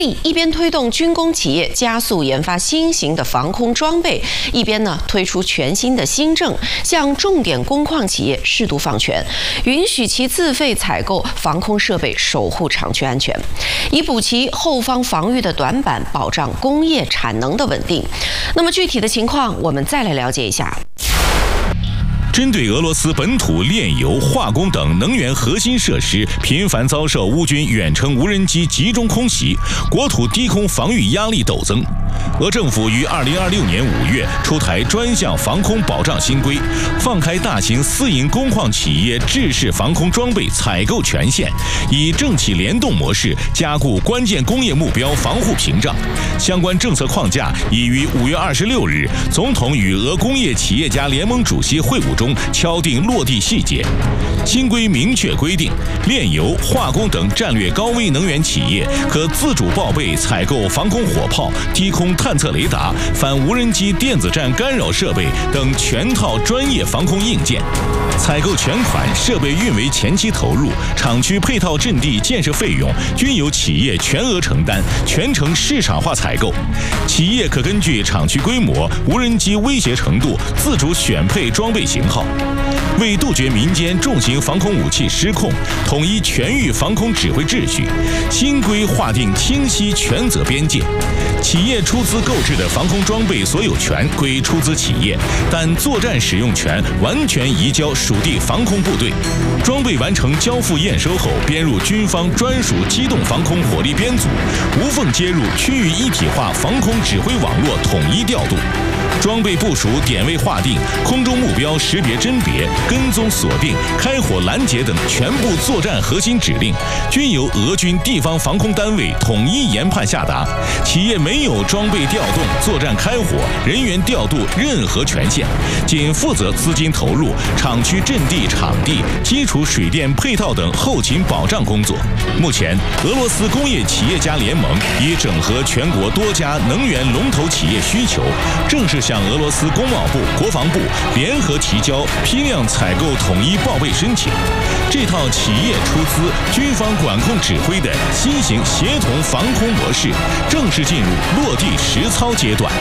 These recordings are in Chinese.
一边推动军工企业加速研发新型的防空装备，一边呢推出全新的新政，向重点工矿企业适度放权，允许其自费采购防空设备，守护厂区安全，以补齐后方防御的短板，保障工业产能的稳定。那么具体的情况，我们再来了解一下。 针对俄罗斯本土炼油、化工等能源核心设施频繁遭受乌军远程无人机集中空袭，国土低空防御压力陡增。俄政府于2026年5月出台专项防空保障新规，放开大型私营工矿企业制式防空装备采购权限，以政企联动模式加固关键工业目标防护屏障。相关政策框架已于5月26日，总统与俄工业企业家联盟主席会晤中敲定落地细节。新规明确规定，炼油、化工等战略高危能源企业可自主报备采购防空火炮、低空探测雷达、反无人机电子战干扰设备等全套专业防空硬件。采购全款、设备运维前期投入、厂区配套阵地建设费用均由企业全额承担，全程市场化采购。企业可根据厂区规模、无人机威胁程度自主选配装备型号。为杜绝民间重型防空武器失控，统一全域防空指挥秩序，新规划定清晰权责边界。企业出资购置的防空装备所有权归出资企业，但作战使用权完全移交属地防空部队。装备完成交付验收后，编入军方专属机动防空火力编组，无缝接入区域一体化防空指挥网络，统一调度。装备部署点位划定、空中目标识别甄别、跟踪锁定、开火拦截等全部作战核心指令，均由俄军地方防空单位统一研判下达。企业没有装备调动、作战开火、人员调度任何权限，仅负责资金投入、厂区阵地、场地、基础水电配套等后勤保障工作。目前，俄罗斯工业企业家联盟已整合全国多家能源龙头企业需求，正式向俄罗斯工贸部、国防部联合提交批量采购统一报备申请。这套企业出资、军方管控指挥的新型协同防空模式，正式进入落地实操阶段。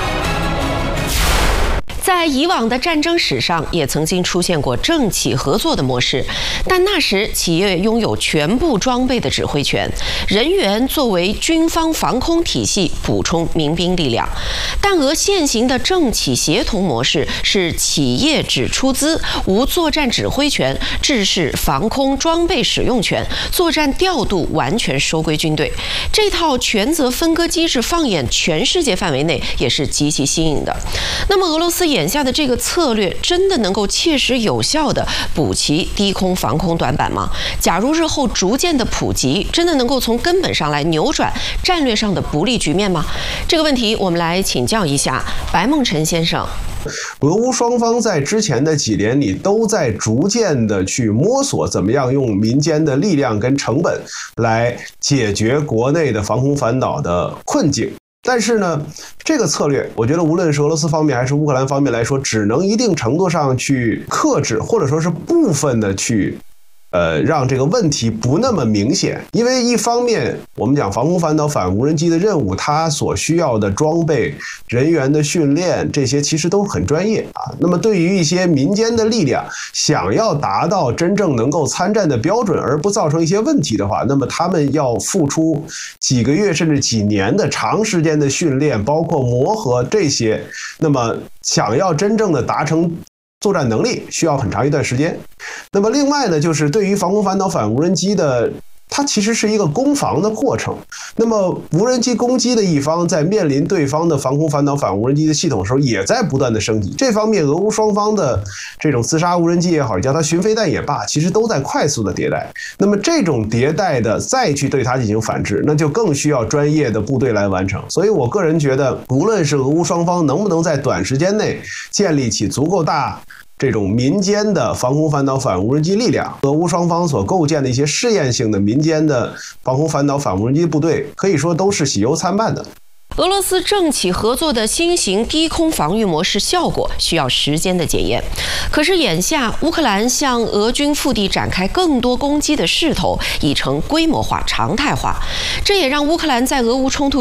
在以往的战争史上，也曾经出现过政企合作的模式，但那时企业拥有全部装备的指挥权，人员作为军方防空体系补充民兵力量。但俄现行的政企协同模式是企业只出资，无作战指挥权，制式防空装备使用权，作战调度完全收归军队。这套权责分割机制放眼全世界范围内也是极其新颖的。那么俄罗斯眼下的这个策略真的能够切实有效地补齐低空防空短板吗？假如日后逐渐的普及，真的能够从根本上来扭转战略上的不利局面吗？这个问题我们来请教一下白梦辰先生。 俄乌双方在之前的几年里都在逐渐的去摸索怎么样用民间的力量跟成本来解决国内的防空反导的困境。但是呢，这个策略，我觉得无论是俄罗斯方面还是乌克兰方面来说，只能一定程度上去克制，或者说是部分的去让这个问题不那么明显。因为一方面我们讲防空反导反无人机的任务，它所需要的装备、人员的训练，这些其实都很专业啊。那么对于一些民间的力量想要达到真正能够参战的标准而不造成一些问题的话，那么他们要付出几个月甚至几年的长时间的训练，包括磨合这些，那么想要真正的达成作战能力需要很长一段时间。那么另外呢，就是对于防空反导反无人机的，它其实是一个攻防的过程。那么无人机攻击的一方在面临对方的防空反导反无人机的系统的时候，也在不断的升级。这方面俄乌双方的这种自杀无人机也好，叫它巡飞弹也罢，其实都在快速的迭代。那么这种迭代的再去对它进行反制，那就更需要专业的部队来完成。所以我个人觉得，无论是俄乌双方能不能在短时间内建立起足够大这种民间的防空反导反无人机力量，俄乌双方所构建的一些试验性的民间的防空反导反无人机部队，可以说都是喜忧参半的。 俄罗斯政企合作的新型低空防御模式效果需要时间的检验。可是眼下，乌克兰向俄军腹地展开更多攻击的势头已成规模化、常态化，这也让乌克兰在俄乌冲突